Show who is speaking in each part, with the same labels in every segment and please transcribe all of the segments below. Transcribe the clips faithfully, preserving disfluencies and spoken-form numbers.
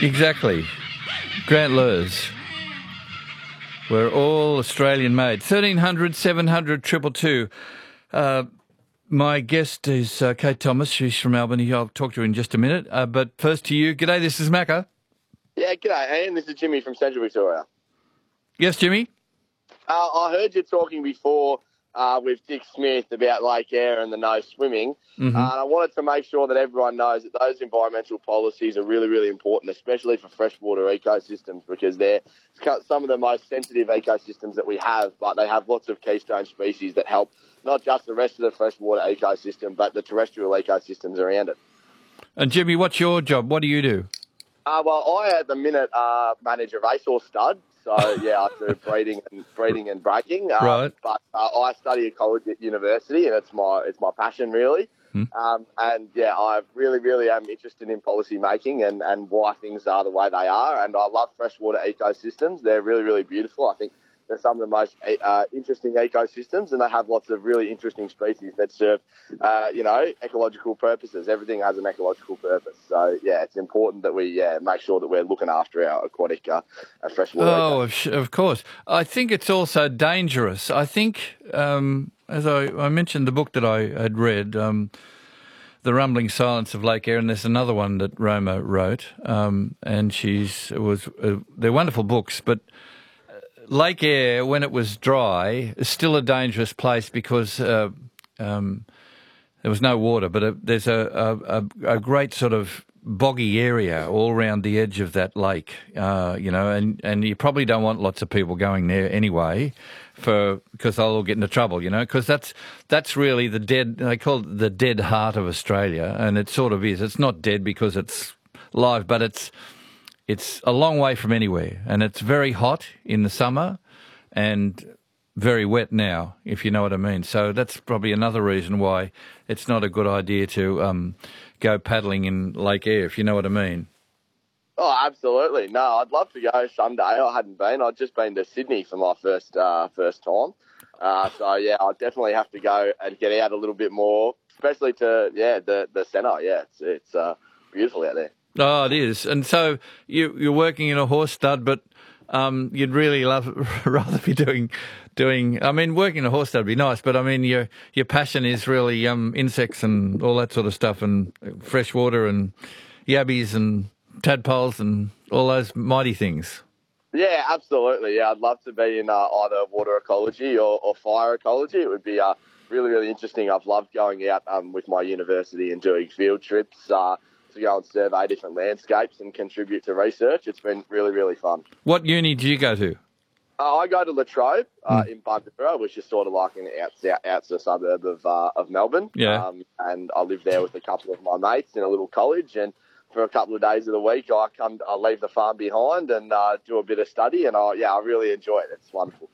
Speaker 1: Exactly. Grant Lures. We're all Australian-made. thirteen hundred, seven hundred, two two two. Uh, my guest is uh, Kate Thomas. She's from Albany. I'll talk to her in just a minute. Uh, but first to you. G'day, this is Macca.
Speaker 2: Yeah, g'day, Ian. This is Jimmy from Central Victoria.
Speaker 1: Yes, Jimmy?
Speaker 2: Uh, I heard you talking before uh, with Dick Smith about Lake Eyre and the no swimming.
Speaker 1: Mm-hmm.
Speaker 2: Uh, and I wanted to make sure that everyone knows that those environmental policies are really, really important, especially for freshwater ecosystems, because they're some of the most sensitive ecosystems that we have, but they have lots of keystone species that help not just the rest of the freshwater ecosystem, but the terrestrial ecosystems around it.
Speaker 1: And Jimmy, what's your job? What do you do?
Speaker 2: Uh, well, I, at the minute, uh, manage a racehorse stud. So, yeah, I do breeding and breeding and breaking. Um,
Speaker 1: Right.
Speaker 2: But uh, I study ecology at university, and it's my it's my passion, really.
Speaker 1: Hmm.
Speaker 2: Um, and, yeah, I really, really am interested in policy making and, and why things are the way they are. And I love freshwater ecosystems. They're really, really beautiful. I think they're some of the most uh, interesting ecosystems, and they have lots of really interesting species that serve, uh, you know, ecological purposes. Everything has an ecological purpose. So, yeah, it's important that we yeah, make sure that we're looking after our aquatic uh, uh, freshwater
Speaker 1: Oh,
Speaker 2: ecosystems.
Speaker 1: of, of course. I think it's also dangerous. I think, um, as I, I mentioned the book that I had read, um, The Rumbling Silence of Lake Eyre, and there's another one that Roma wrote, um, and she's it was uh, they're wonderful books, but Lake Eyre, when it was dry, is still a dangerous place because uh, um, there was no water, but a, there's a, a, a great sort of boggy area all around the edge of that lake, uh, you know, and, and you probably don't want lots of people going there anyway for because they'll all get into trouble, you know, because that's, that's really the dead, they call it the dead heart of Australia, and it sort of is. It's not dead because it's live, but it's... It's a long way from anywhere, and it's very hot in the summer and very wet now, if you know what I mean. So that's probably another reason why it's not a good idea to um, go paddling in Lake Eyre, if you know what I mean.
Speaker 2: Oh, absolutely. No, I'd love to go someday. I hadn't been. I'd just been to Sydney for my first uh, first time. Uh, so, yeah, I'll definitely have to go and get out a little bit more, especially to, yeah, the, the centre. Yeah, it's, it's uh, beautiful out there.
Speaker 1: Oh, it is. And so you, you're working in a horse stud, but um, you'd really love rather be doing, doing. I mean, working in a horse stud would be nice, but I mean, your your passion is really um, insects and all that sort of stuff, and fresh water and yabbies and tadpoles and all those mighty things.
Speaker 2: Yeah, absolutely. Yeah, I'd love to be in uh, either water ecology or, or fire ecology. It would be uh, really, really interesting. I've loved going out um, with my university and doing field trips. Uh, to go and survey different landscapes and contribute to research. It's been really, really fun.
Speaker 1: What uni do you go to?
Speaker 2: Uh, I go to La Trobe uh,
Speaker 1: mm.
Speaker 2: in Bundoora, which is sort of like an outside, outside suburb of uh, of Melbourne.
Speaker 1: Yeah.
Speaker 2: Um, and I live there with a couple of my mates in a little college, and for a couple of days of the week, I come, I leave the farm behind and uh, do a bit of study, and I, yeah, I really enjoy it. It's wonderful.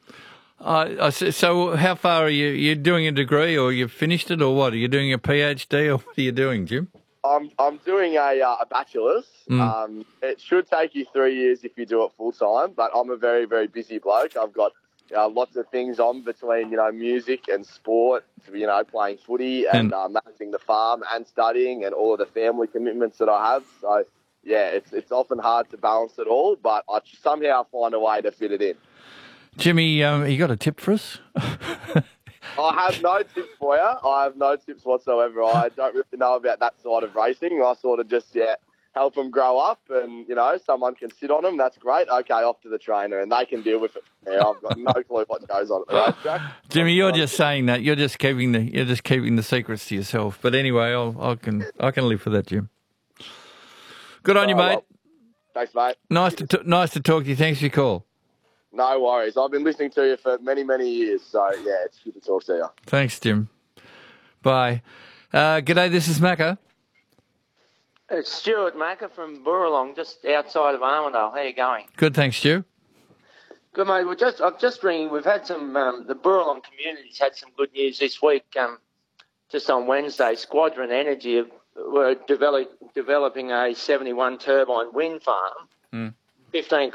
Speaker 1: Uh, so how far are you? You doing a degree, or you've finished it, or what? Are you doing a PhD, or what are you doing, Jim?
Speaker 2: I'm I'm doing a uh, a bachelor's.
Speaker 1: Mm.
Speaker 2: Um, it should take you three years if you do it full time, but I'm a very very busy bloke. I've got uh, lots of things on between you know music and sport, you know playing footy and, and uh, managing the farm and studying and all of the family commitments that I have. So yeah, it's it's often hard to balance it all, but I somehow find a way to fit it in.
Speaker 1: Jimmy, um, you got a tip for us?
Speaker 2: I have no tips for you. I have no tips whatsoever. I don't really know about that side of racing. I sort of just, yeah, help them grow up and, you know, someone can sit on them. That's great. Okay, off to the trainer and they can deal with it. Yeah, I've got no clue what goes on at the racetrack.
Speaker 1: Jimmy, you're just saying that. You're just keeping the you're just keeping the secrets to yourself. But anyway, I'll, I can I can live for that, Jim. Good on
Speaker 2: oh,
Speaker 1: you, mate.
Speaker 2: Well, thanks, mate.
Speaker 1: Nice to t- nice to talk to you. Thanks for your call.
Speaker 2: No worries. I've been listening to you for many, many years. So, yeah, it's good to talk to you.
Speaker 1: Thanks, Jim. Bye. Uh, g'day, this is Macca.
Speaker 3: It's Stuart Macca from Burralong, just outside of Armidale. How are you going?
Speaker 1: Good, thanks, Stu.
Speaker 3: Good, mate. We're just, I'm just ringing. We've had some, um, the Burralong community's had some good news this week. Um, just on Wednesday, Squadron Energy have, were develop, developing a seventy-one turbine wind farm.
Speaker 1: Mm.
Speaker 3: fifteen